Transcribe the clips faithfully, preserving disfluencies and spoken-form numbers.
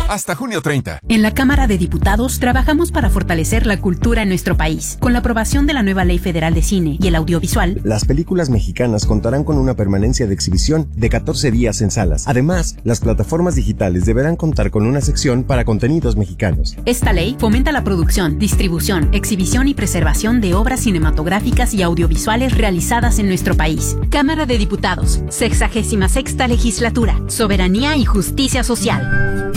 Hasta junio treinta. En la Cámara de Diputados trabajamos para fortalecer la cultura en nuestro país. Con la aprobación de la nueva Ley Federal de Cine y el Audiovisual, las películas mexicanas contarán con una permanencia de exhibición de catorce días en salas. Además, las plataformas digitales deberán contar con una sección para contenidos mexicanos. Esta ley fomenta la producción, distribución, exhibición y preservación de obras cinematográficas y audiovisuales realizadas en nuestro país. Cámara de Diputados, sexagésima sexta legislatura, soberanía y justicia social.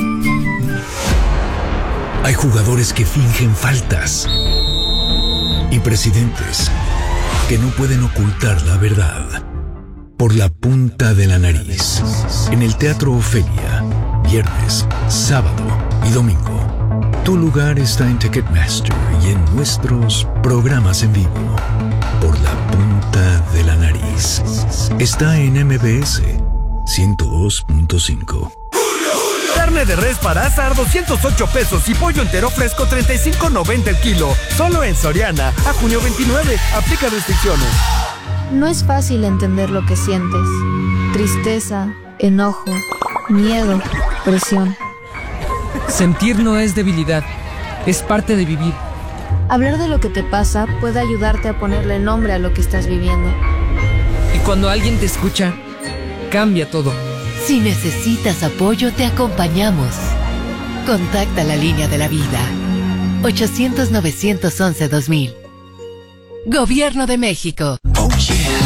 Hay jugadores que fingen faltas y presidentes que no pueden ocultar la verdad por la punta de la nariz. En el Teatro Ofelia, viernes, sábado y domingo. Tu lugar está en Ticketmaster y en nuestros programas en vivo. Por la punta de la nariz. Está en M B S ciento dos punto cinco. Carne de res para asar doscientos ocho pesos y pollo entero fresco treinta y cinco noventa el kilo. Solo en Soriana. A junio veintinueve. Aplica restricciones. No es fácil entender lo que sientes. Tristeza, enojo, miedo, presión. Sentir no es debilidad, es parte de vivir. Hablar de lo que te pasa puede ayudarte a ponerle nombre a lo que estás viviendo. Y cuando alguien te escucha, cambia todo. Si necesitas apoyo, te acompañamos. Contacta la línea de la vida. ochocientos, novecientos once, dos mil. Gobierno de México. Oh, yeah.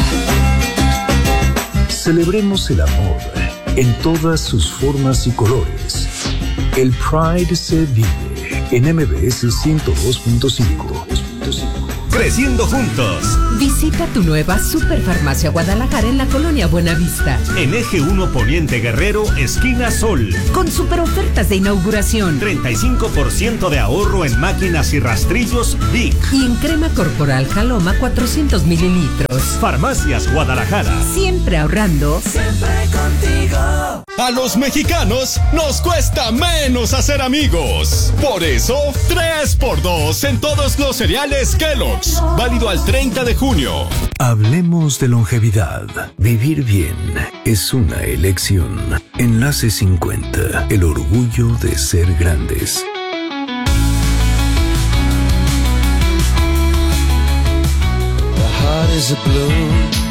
Celebremos el amor en todas sus formas y colores. El Pride se vive en M B S ciento dos punto cinco. Creciendo juntos. Visita tu nueva Superfarmacia Guadalajara en la colonia Buenavista. En Eje uno Poniente Guerrero, esquina Sol. Con super ofertas de inauguración. treinta y cinco por ciento de ahorro en máquinas y rastrillos Vic. Y en crema corporal Jaloma cuatrocientos mililitros. Farmacias Guadalajara. Siempre ahorrando. Siempre contigo. A los mexicanos nos cuesta menos hacer amigos. Por eso, tres por dos en todos los cereales Kellogg's. Válido al treinta de junio. Hablemos de longevidad. Vivir bien es una elección. Enlace cincuenta. El orgullo de ser grandes. The heart is a blue.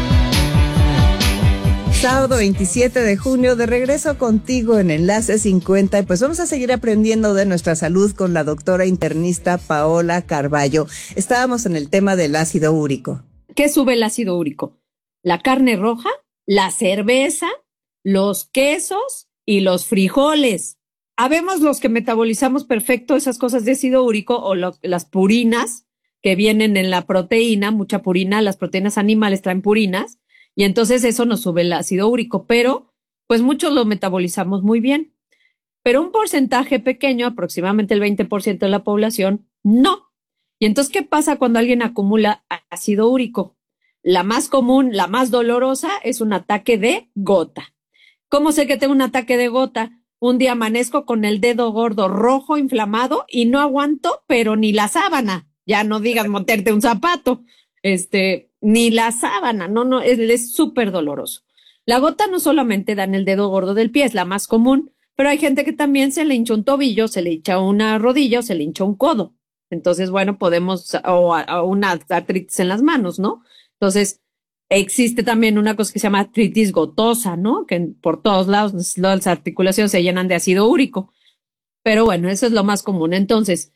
Sábado veintisiete de junio, de regreso contigo en Enlace cincuenta, y pues vamos a seguir aprendiendo de nuestra salud con la doctora internista Paola Carballo. Estábamos en el tema del ácido úrico. ¿Qué sube el ácido úrico? La carne roja, la cerveza, los quesos y los frijoles. Habemos los que metabolizamos perfecto esas cosas de ácido úrico o lo, las purinas que vienen en la proteína, mucha purina, las proteínas animales traen purinas. Y entonces eso nos sube el ácido úrico, pero pues muchos lo metabolizamos muy bien. Pero un porcentaje pequeño, aproximadamente el veinte por ciento de la población, no. Y entonces, ¿qué pasa cuando alguien acumula ácido úrico? La más común, la más dolorosa, es un ataque de gota. ¿Cómo sé que tengo un ataque de gota? Un día amanezco con el dedo gordo rojo, inflamado, y no aguanto, pero ni la sábana. Ya no digas meterte un zapato. Este... Ni la sábana, no, no, es súper doloroso. La gota no solamente da en el dedo gordo del pie, es la más común, pero hay gente que también se le hincha un tobillo, se le hincha una rodilla o se le hincha un codo. Entonces, bueno, podemos, o, o una artritis en las manos, ¿no? Entonces, existe también una cosa que se llama artritis gotosa, ¿no? Que por todos lados las articulaciones se llenan de ácido úrico. Pero bueno, eso es lo más común. Entonces,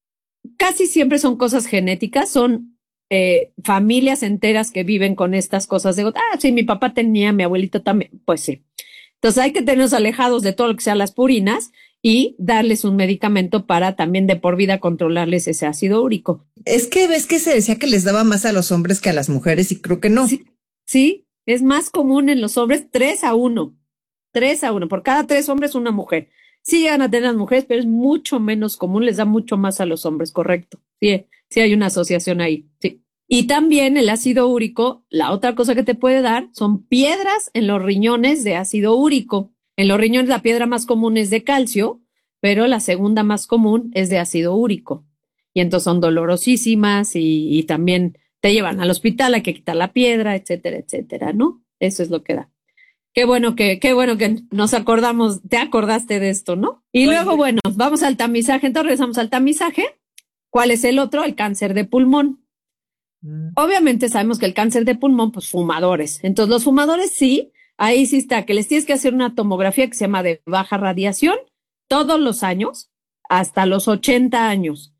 casi siempre son cosas genéticas, son Eh, familias enteras que viven con estas cosas de gota. Ah, sí, mi papá tenía, mi abuelito también, pues sí. Entonces hay que tenernos alejados de todo lo que sean las purinas y darles un medicamento para también de por vida controlarles ese ácido úrico. Es que ves que se decía que les daba más a los hombres que a las mujeres y creo que no. Sí, sí, es más común en los hombres tres a uno. tres a uno, por cada tres hombres una mujer. Sí llegan a tener las mujeres, pero es mucho menos común, les da mucho más a los hombres, correcto. Sí, sí hay una asociación ahí, sí. Y también el ácido úrico, la otra cosa que te puede dar son piedras en los riñones de ácido úrico. En los riñones la piedra más común es de calcio, pero la segunda más común es de ácido úrico. Y entonces son dolorosísimas y, y también te llevan al hospital, hay que quitar la piedra, etcétera, etcétera, ¿no? Eso es lo que da. Qué bueno que, qué bueno que nos acordamos, te acordaste de esto, ¿no? Y Oye. luego, bueno, vamos al tamizaje, entonces regresamos al tamizaje. ¿Cuál es el otro? El cáncer de pulmón. Mm. Obviamente sabemos que el cáncer de pulmón, pues fumadores. Entonces los fumadores sí, ahí sí está, que les tienes que hacer una tomografía que se llama de baja radiación todos los años, hasta los ochenta años.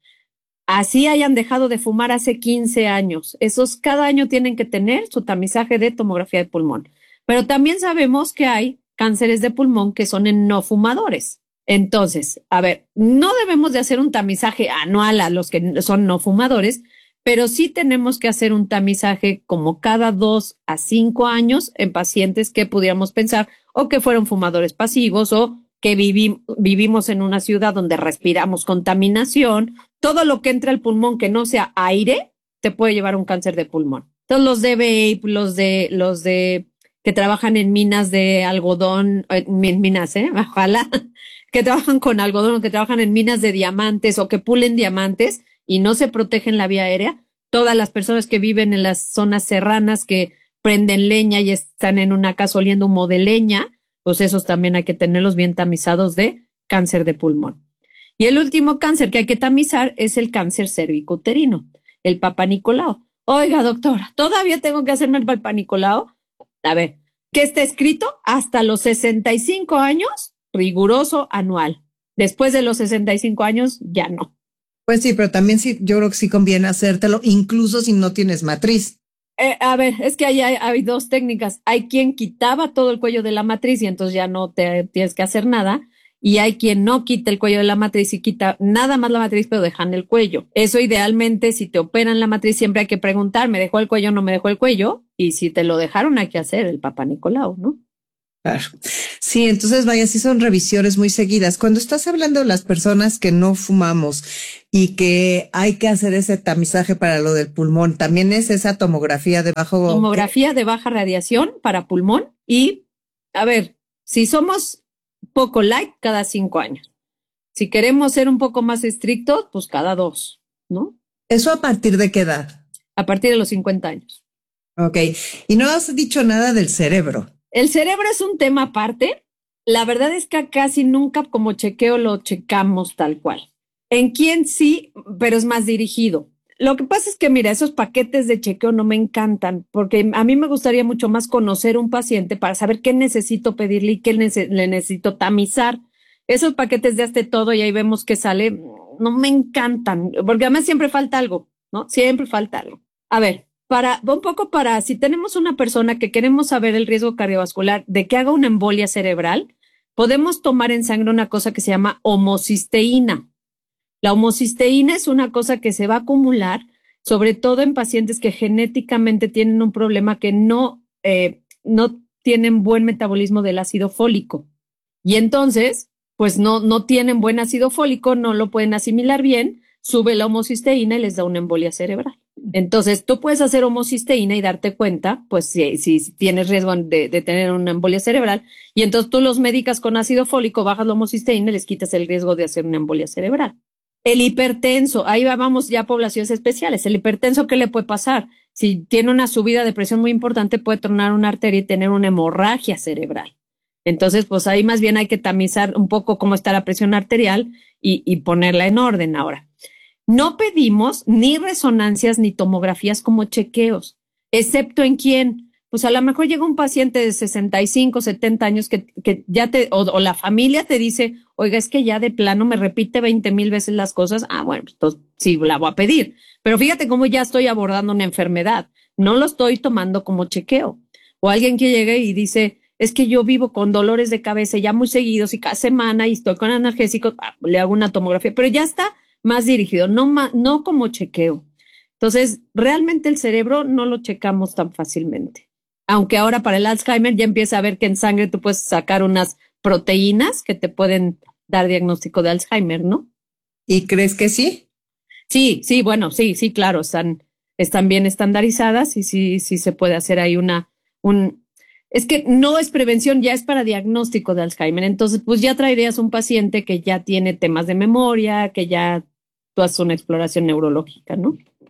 Así hayan dejado de fumar hace quince años. Esos cada año tienen que tener su tamizaje de tomografía de pulmón. Pero también sabemos que hay cánceres de pulmón que son en no fumadores. Entonces, a ver, no debemos de hacer un tamizaje anual a los que son no fumadores, pero sí tenemos que hacer un tamizaje como cada dos a cinco años en pacientes que pudiéramos pensar o que fueron fumadores pasivos o que vivi- vivimos en una ciudad donde respiramos contaminación. Todo lo que entra al pulmón que no sea aire te puede llevar a un cáncer de pulmón. Entonces los de vape, los de, los de que trabajan en minas de algodón, en minas, ¿eh? Ojalá, que trabajan con algodón o que trabajan en minas de diamantes o que pulen diamantes y no se protegen la vía aérea. Todas las personas que viven en las zonas serranas que prenden leña y están en una casa oliendo humo de leña, pues esos también hay que tenerlos bien tamizados de cáncer de pulmón. Y el último cáncer que hay que tamizar es el cáncer cervicouterino, el Papa Nicolau. Oiga, doctora, ¿todavía tengo que hacerme el Papa Nicolau? A ver, ¿qué está escrito? Hasta los sesenta y cinco años, riguroso anual. Después de los sesenta y cinco años, ya no. Pues sí, pero también sí, yo creo que sí conviene hacértelo, incluso si no tienes matriz. Eh, a ver, es que ahí hay, hay dos técnicas. Hay quien quitaba todo el cuello de la matriz y entonces ya no te tienes que hacer nada. Y hay quien no quita el cuello de la matriz y quita nada más la matriz, pero dejan el cuello. Eso idealmente, si te operan la matriz, siempre hay que preguntar, ¿me dejó el cuello o no me dejó el cuello? Y si te lo dejaron, hay que hacer el Papa Nicolau, ¿no? Claro. Sí, entonces vaya, sí son revisiones muy seguidas. Cuando estás hablando de las personas que no fumamos y que hay que hacer ese tamizaje para lo del pulmón, también es esa tomografía de bajo... Tomografía de baja radiación para pulmón y, a ver, si somos poco light, cada cinco años. Si queremos ser un poco más estrictos, pues cada dos, ¿no? ¿Eso a partir de qué edad? A partir de los cincuenta años. Ok. Y no has dicho nada del cerebro. El cerebro es un tema aparte. La verdad es que casi nunca como chequeo lo checamos tal cual. En quién sí, pero es más dirigido. Lo que pasa es que, mira, esos paquetes de chequeo no me encantan, porque a mí me gustaría mucho más conocer un paciente para saber qué necesito pedirle y qué nece- le necesito tamizar. Esos paquetes de hazte todo y ahí vemos que sale, no me encantan, porque además siempre falta algo, ¿no? Siempre falta algo. A ver, para un poco para, si tenemos una persona que queremos saber el riesgo cardiovascular de que haga una embolia cerebral, podemos tomar en sangre una cosa que se llama homocisteína. La homocisteína es una cosa que se va a acumular, sobre todo en pacientes que genéticamente tienen un problema que no, eh, no tienen buen metabolismo del ácido fólico. Y entonces, pues no, no tienen buen ácido fólico, no lo pueden asimilar bien, sube la homocisteína y les da una embolia cerebral. Entonces, tú puedes hacer homocisteína y darte cuenta, pues si, si tienes riesgo de, de tener una embolia cerebral, y entonces tú los medicas con ácido fólico, bajas la homocisteína y les quitas el riesgo de hacer una embolia cerebral. El hipertenso, ahí vamos ya a poblaciones especiales. El hipertenso, ¿qué le puede pasar? Si tiene una subida de presión muy importante, puede tronar una arteria y tener una hemorragia cerebral. Entonces, pues ahí más bien hay que tamizar un poco cómo está la presión arterial y, y ponerla en orden ahora. No pedimos ni resonancias ni tomografías como chequeos, excepto en quién. Pues a lo mejor llega un paciente de sesenta y cinco, setenta años que, que ya te, o, o la familia te dice, oiga, es que ya de plano me repite veinte mil veces las cosas. Ah, bueno, pues entonces sí la voy a pedir. Pero fíjate cómo ya estoy abordando una enfermedad. No lo estoy tomando como chequeo. O alguien que llegue y dice, es que yo vivo con dolores de cabeza ya muy seguidos y cada semana y estoy con analgésicos, ah, le hago una tomografía, pero ya está más dirigido, no, ma, no como chequeo. Entonces, realmente el cerebro no lo checamos tan fácilmente. Aunque ahora para el Alzheimer ya empieza a ver que en sangre tú puedes sacar unas proteínas que te pueden dar diagnóstico de Alzheimer, ¿no? ¿Y crees que sí? Sí, sí, bueno, sí, sí, claro, están, están bien estandarizadas y sí, sí se puede hacer ahí una, un, es que no es prevención, ya es para diagnóstico de Alzheimer. Entonces, pues ya traerías un paciente que ya tiene temas de memoria, que ya tú haces una exploración neurológica, ¿no?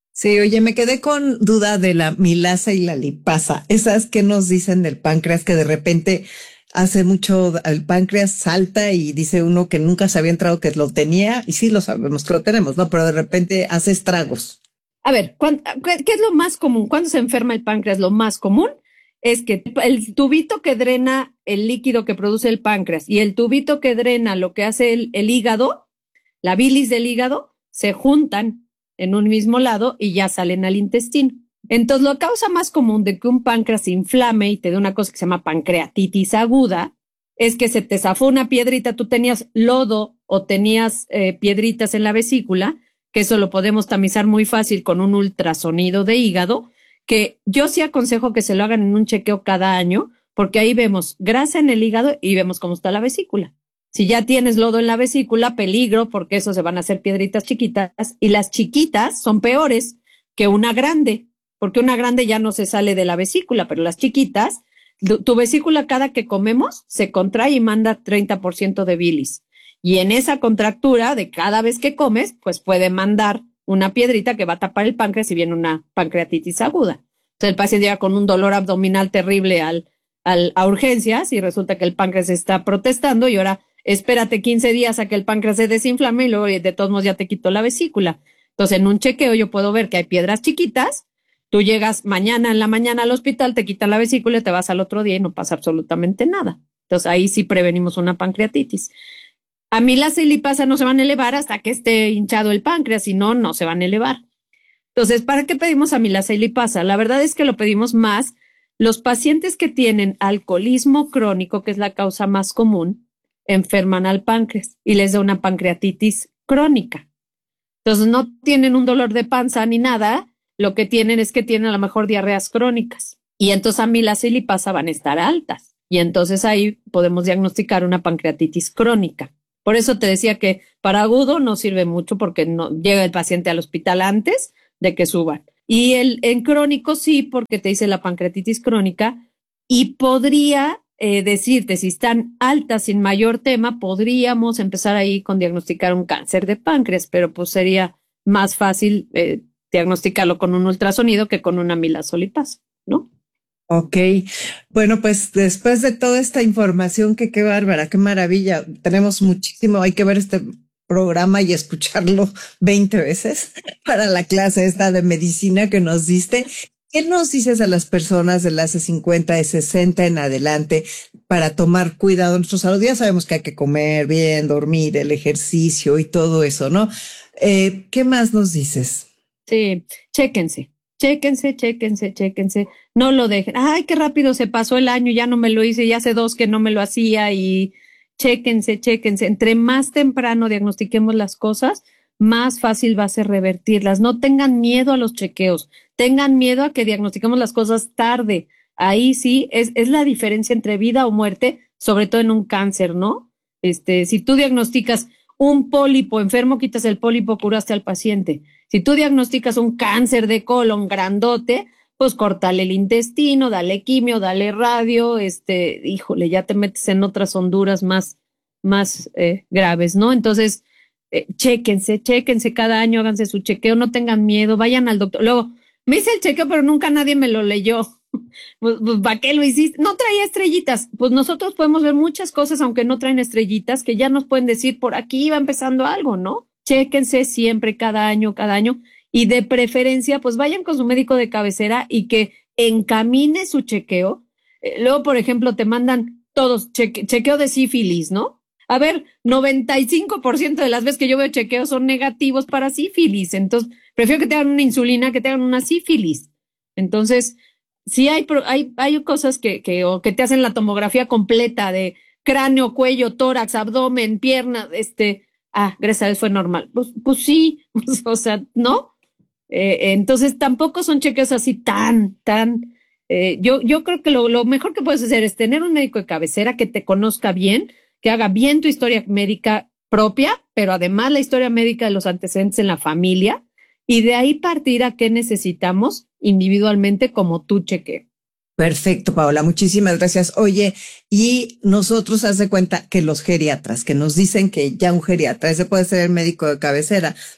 Sí, oye, me quedé con duda de la milasa y la lipasa. Esas que nos dicen del páncreas que de repente hace mucho, el páncreas salta y dice uno que nunca se había entrado que lo tenía, y sí lo sabemos que lo tenemos, ¿no? Pero de repente hace estragos. A ver, ¿qué es lo más común? ¿Cuándo se enferma el páncreas? Lo más común es que el tubito que drena el líquido que produce el páncreas y el tubito que drena lo que hace el, el hígado, la bilis del hígado, se juntan en un mismo lado y ya salen al intestino. Entonces, la causa más común de que un páncreas se inflame y te dé una cosa que se llama pancreatitis aguda es que se te zafó una piedrita, tú tenías lodo o tenías eh, piedritas en la vesícula, que eso lo podemos tamizar muy fácil con un ultrasonido de hígado, que yo sí aconsejo que se lo hagan en un chequeo cada año, porque ahí vemos grasa en el hígado y vemos cómo está la vesícula. Si ya tienes lodo en la vesícula, peligro, porque eso se van a hacer piedritas chiquitas, y las chiquitas son peores que una grande, porque una grande ya no se sale de la vesícula, pero las chiquitas, tu vesícula cada que comemos se contrae y manda treinta por ciento de bilis. Y en esa contractura de cada vez que comes, pues puede mandar una piedrita que va a tapar el páncreas y viene una pancreatitis aguda. Entonces el paciente llega con un dolor abdominal terrible al, al, a urgencias y resulta que el páncreas está protestando y ahora espérate quince días a que el páncreas se desinflame y luego de todos modos ya te quitó la vesícula. Entonces en un chequeo yo puedo ver que hay piedras chiquitas, tú llegas mañana en la mañana al hospital, te quitan la vesícula y te vas al otro día y no pasa absolutamente nada. Entonces ahí sí prevenimos una pancreatitis. Amilasa y lipasa no se van a elevar hasta que esté hinchado el páncreas, si no, no se van a elevar. Entonces, ¿para qué pedimos amilasa y lipasa? La verdad es que lo pedimos más los pacientes que tienen alcoholismo crónico, que es la causa más común, enferman al páncreas y les da una pancreatitis crónica. Entonces, no tienen un dolor de panza ni nada, lo que tienen es que tienen a lo mejor diarreas crónicas. Y entonces amilasa y lipasa van a estar altas. Y entonces ahí podemos diagnosticar una pancreatitis crónica. Por eso te decía que para agudo no sirve mucho porque no llega el paciente al hospital antes de que suban. Y el, en crónico sí, porque te dice la pancreatitis crónica y podría eh, decirte si están altas sin mayor tema, podríamos empezar ahí con diagnosticar un cáncer de páncreas, pero pues sería más fácil eh, diagnosticarlo con un ultrasonido que con una amilasa o lipasa, ¿no? Ok, bueno, pues después de toda esta información, que qué bárbara, qué maravilla, tenemos muchísimo, hay que ver este programa y escucharlo veinte veces para la clase esta de medicina que nos diste. ¿Qué nos dices a las personas de las cincuenta, de sesenta en adelante para tomar cuidado en nuestra salud? Ya sabemos que hay que comer bien, dormir, el ejercicio y todo eso, ¿no? Eh, ¿qué más nos dices? Sí, chéquense. Chéquense, chéquense, chéquense. No lo dejen. Ay, qué rápido se pasó el año, ya no me lo hice, ya hace dos que no me lo hacía y chéquense, chéquense. Entre más temprano diagnostiquemos las cosas, más fácil va a ser revertirlas. No tengan miedo a los chequeos, tengan miedo a que diagnostiquemos las cosas tarde. Ahí sí es, es la diferencia entre vida o muerte, sobre todo en un cáncer, ¿no? Este, si tú diagnosticas un pólipo enfermo, quitas el pólipo, curaste al paciente. Si tú diagnosticas un cáncer de colon grandote, pues córtale el intestino, dale quimio, dale radio, este, híjole, ya te metes en otras honduras más, más eh, graves, ¿no? Entonces, eh, chéquense, chéquense cada año, háganse su chequeo, no tengan miedo, vayan al doctor. Luego, me hice el chequeo, pero nunca nadie me lo leyó. Pues, pues, ¿para qué lo hiciste? No traía estrellitas. Pues nosotros podemos ver muchas cosas, aunque no traen estrellitas, que ya nos pueden decir por aquí va empezando algo, ¿no? Chéquense siempre, cada año, cada año. Y de preferencia, pues vayan con su médico de cabecera y que encamine su chequeo. Eh, luego, por ejemplo, te mandan todos cheque, chequeo de sífilis, ¿no? A ver, noventa y cinco por ciento de las veces que yo veo chequeos son negativos para sífilis. Entonces, prefiero que te hagan una insulina que te hagan una sífilis. Entonces, sí hay, hay, hay cosas que, que, o que te hacen la tomografía completa de cráneo, cuello, tórax, abdomen, pierna, este, ah, gracias a Dios fue normal. Pues, pues sí, pues, o sea, ¿no? Eh, entonces tampoco son chequeos así tan, tan, eh, yo, yo creo que lo, lo mejor que puedes hacer es tener un médico de cabecera que te conozca bien, que haga bien tu historia médica propia, pero además la historia médica de los antecedentes en la familia, y de ahí partir a qué necesitamos individualmente como tu chequeo. Perfecto, Paola, muchísimas gracias. Oye, y nosotros haz de cuenta que los geriatras, que nos dicen que ya un geriatra, ese puede ser el médico de cabecera,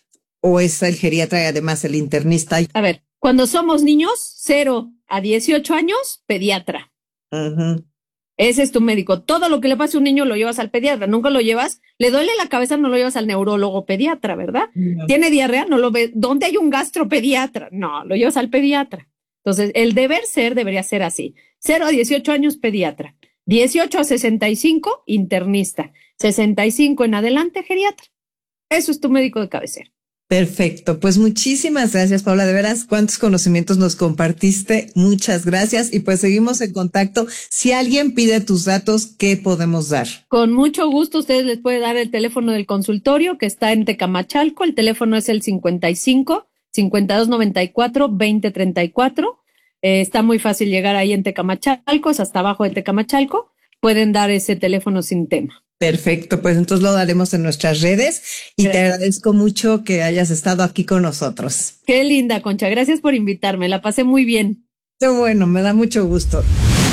¿O es el geriatra y además el internista? A ver, cuando somos niños, cero a dieciocho años, pediatra. Uh-huh. Ese es tu médico. Todo lo que le pase a un niño lo llevas al pediatra. Nunca lo llevas. Le duele la cabeza, no lo llevas al neurólogo pediatra, ¿verdad? No. ¿Tiene diarrea? No lo ves. ¿Dónde hay un gastropediatra? No, lo llevas al pediatra. Entonces, el deber ser debería ser así. cero a dieciocho años, pediatra. dieciocho a sesenta y cinco, internista. sesenta y cinco en adelante, geriatra. Eso es tu médico de cabecera. Perfecto, pues muchísimas gracias, Paula, de veras, cuántos conocimientos nos compartiste, muchas gracias, y pues seguimos en contacto. Si alguien pide tus datos, ¿qué podemos dar? Con mucho gusto, ustedes les pueden dar el teléfono del consultorio, que está en Tecamachalco, el teléfono es el cincuenta y cinco, cincuenta y dos noventa y cuatro, veinte treinta y cuatro, eh, está muy fácil llegar ahí en Tecamachalco, es hasta abajo de Tecamachalco, pueden dar ese teléfono sin tema. Perfecto, pues entonces lo daremos en nuestras redes y gracias. Te agradezco mucho que hayas estado aquí con nosotros. Qué linda, Concha, gracias por invitarme, la pasé muy bien. Qué bueno, me da mucho gusto.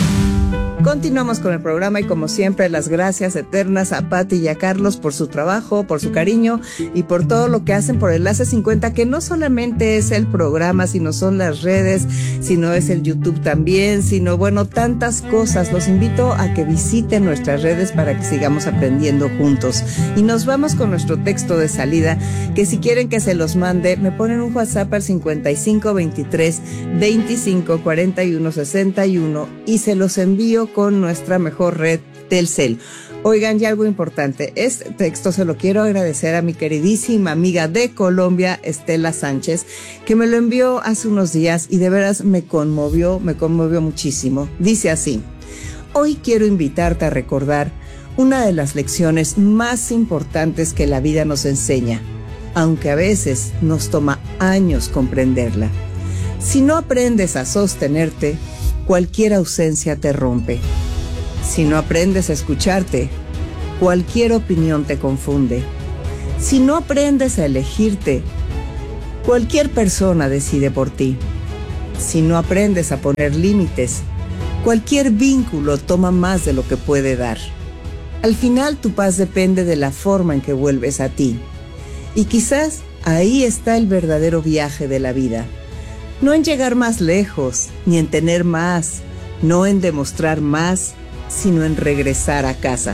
Continuamos con el programa y como siempre las gracias eternas a Pati y a Carlos por su trabajo, por su cariño y por todo lo que hacen por Enlace cincuenta, que no solamente es el programa, sino son las redes, sino es el YouTube también, sino bueno, tantas cosas. Los invito a que visiten nuestras redes para que sigamos aprendiendo juntos. Y nos vamos con nuestro texto de salida, que si quieren que se los mande, me ponen un WhatsApp al cincuenta y cinco veintitrés veinticinco cuarenta y uno sesenta y uno y se los envío con nuestra mejor red Telcel. Oigan, y algo importante, este texto se lo quiero agradecer a mi queridísima amiga de Colombia, Estela Sánchez, que me lo envió hace unos días y de veras me conmovió, me conmovió muchísimo. Dice así: hoy quiero invitarte a recordar una de las lecciones más importantes que la vida nos enseña, aunque a veces nos toma años comprenderla. Si no aprendes a sostenerte, cualquier ausencia te rompe. Si no aprendes a escucharte, cualquier opinión te confunde. Si no aprendes a elegirte, cualquier persona decide por ti. Si no aprendes a poner límites, cualquier vínculo toma más de lo que puede dar. Al final tu paz depende de la forma en que vuelves a ti. Y quizás ahí está el verdadero viaje de la vida. No en llegar más lejos, ni en tener más, no en demostrar más, sino en regresar a casa.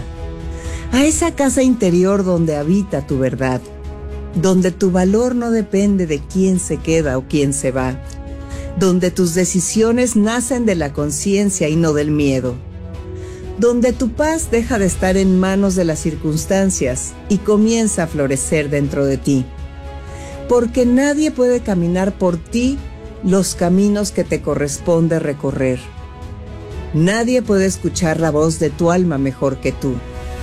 A esa casa interior donde habita tu verdad, donde tu valor no depende de quién se queda o quién se va, donde tus decisiones nacen de la conciencia y no del miedo, donde tu paz deja de estar en manos de las circunstancias y comienza a florecer dentro de ti. Porque nadie puede caminar por ti los caminos que te corresponde recorrer. Nadie puede escuchar la voz de tu alma mejor que tú.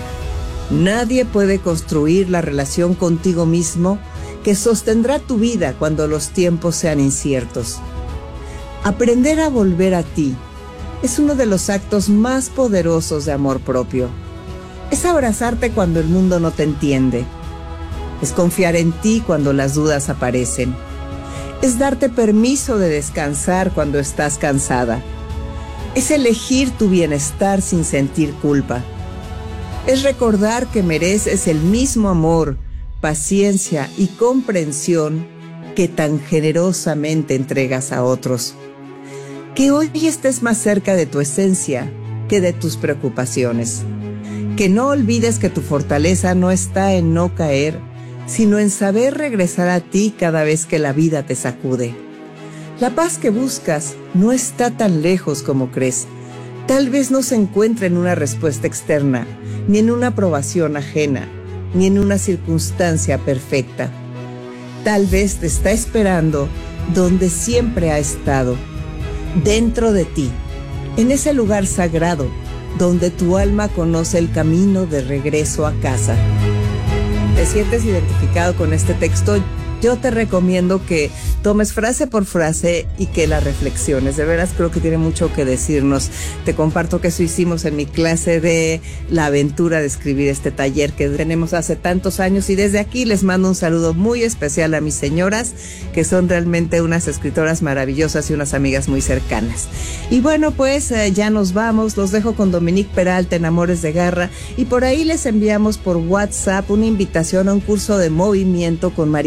Nadie puede construir la relación contigo mismo que sostendrá tu vida cuando los tiempos sean inciertos. Aprender a volver a ti es uno de los actos más poderosos de amor propio. Es abrazarte cuando el mundo no te entiende. Es confiar en ti cuando las dudas aparecen. Es darte permiso de descansar cuando estás cansada. Es elegir tu bienestar sin sentir culpa. Es recordar que mereces el mismo amor, paciencia y comprensión que tan generosamente entregas a otros. Que hoy estés más cerca de tu esencia que de tus preocupaciones. Que no olvides que tu fortaleza no está en no caer, sino en saber regresar a ti cada vez que la vida te sacude. La paz que buscas no está tan lejos como crees. Tal vez no se encuentre en una respuesta externa, ni en una aprobación ajena, ni en una circunstancia perfecta. Tal vez te está esperando donde siempre ha estado, dentro de ti, en ese lugar sagrado donde tu alma conoce el camino de regreso a casa. ¿Te sientes identificado con este texto? Yo te recomiendo que tomes frase por frase y que la reflexiones. De veras creo que tiene mucho que decirnos. Te comparto que eso hicimos en mi clase de la aventura de escribir, este taller que tenemos hace tantos años, y desde aquí les mando un saludo muy especial a mis señoras, que son realmente unas escritoras maravillosas y unas amigas muy cercanas. Y bueno, pues eh, ya nos vamos. Los dejo con Dominique Peralta en Amores de Garra, y por ahí les enviamos por WhatsApp una invitación a un curso de movimiento con Mariana Estrada.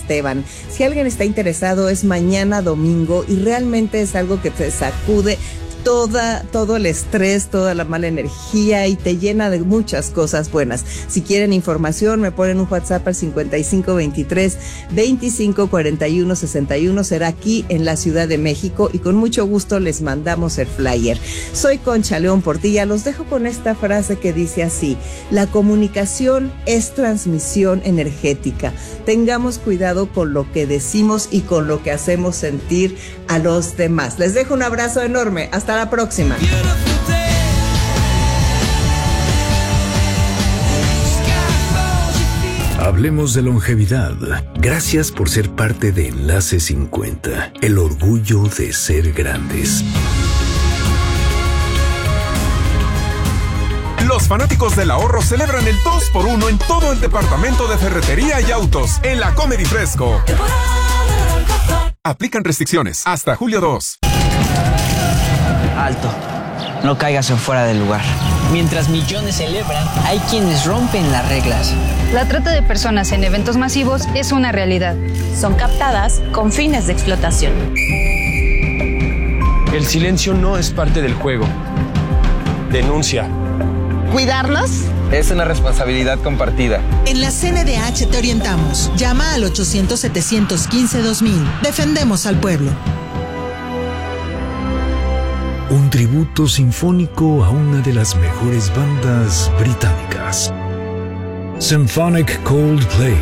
Esteban. Si alguien está interesado, es mañana domingo y realmente es algo que te sacude Toda, todo el estrés, toda la mala energía y te llena de muchas cosas buenas. Si quieren información, me ponen un WhatsApp al cincuenta y cinco veintitrés veinticinco cuarenta y uno sesenta y uno. Será aquí en la Ciudad de México y con mucho gusto les mandamos el flyer. Soy Concha León Portilla. Los dejo con esta frase que dice así: la comunicación es transmisión energética. Tengamos cuidado con lo que decimos y con lo que hacemos sentir a los demás. Les dejo un abrazo enorme. Hasta la próxima. Hablemos de longevidad. Gracias por ser parte de Enlace cincuenta, el orgullo de ser grandes. Los fanáticos del ahorro celebran el dos por uno en todo el departamento de ferretería y autos en la Comedy Fresco. Aplican restricciones hasta julio dos. Alto, no caigas en fuera del lugar. Mientras millones celebran, hay quienes rompen las reglas. La trata de personas en eventos masivos es una realidad. Son captadas con fines de explotación. El silencio no es parte del juego. Denuncia. ¿Cuidarnos? Es una responsabilidad compartida. En la C N D H te orientamos. Llama al ochocientos setecientos quince dos mil. Defendemos al pueblo. Un tributo sinfónico a una de las mejores bandas británicas. Symphonic Coldplay.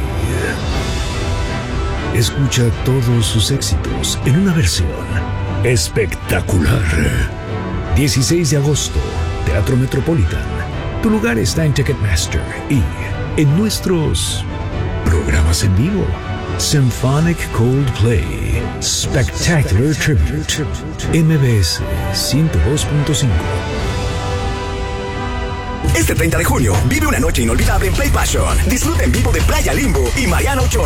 Escucha todos sus éxitos en una versión espectacular. dieciséis de agosto, Teatro Metropolitan. Tu lugar está en Ticketmaster y en nuestros programas en vivo. Symphonic Coldplay Spectacular Tribute. M B S ciento dos punto cinco. Este treinta de junio, vive una noche inolvidable en Play Passion. Disfruta en vivo de Playa Limbo y Mariana Ochoa.